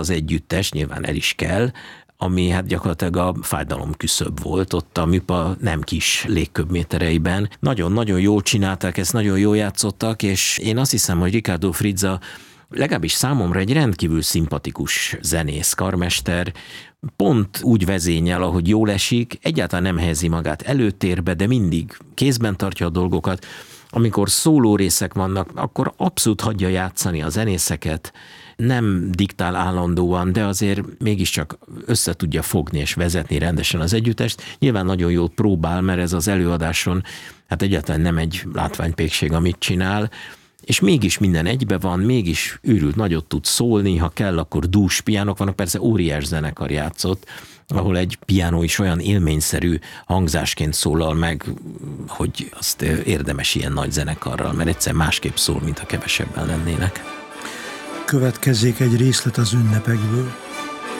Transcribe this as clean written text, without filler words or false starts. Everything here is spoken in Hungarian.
az együttes, nyilván el is kell, ami hát gyakorlatilag a fájdalom küszöb volt ott a műpa nem kis légköbmétereiben. Nagyon-nagyon jól csinálták ezt, nagyon jól játszottak, és én azt hiszem, hogy Riccardo Frizza legalábbis számomra egy rendkívül szimpatikus zenész, karmester, pont úgy vezényel, ahogy jól esik, egyáltalán nem helyezi magát előtérbe, de mindig kézben tartja a dolgokat. Amikor szóló részek vannak, akkor abszolút hagyja játszani a zenészeket, nem diktál állandóan, de azért mégiscsak össze tudja fogni és vezetni rendesen az együttest. Nyilván nagyon jól próbál, mert ez az előadáson hát egyáltalán nem egy látványpékség, amit csinál, és mégis minden egybe van, mégis őrült nagyot tud szólni, ha kell, akkor dús piánok vannak, persze óriás zenekar játszott, ahol egy piánó is olyan élményszerű hangzásként szólal meg, hogy azt érdemes ilyen nagy zenekarral, mert egyszer másképp szól, mint ha kevesebben lennének. Következzék egy részlet az ünnepekből.